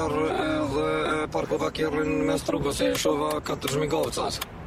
Parkovac i'r un mes drwg o se siofo cadw sy'n mynd gofod,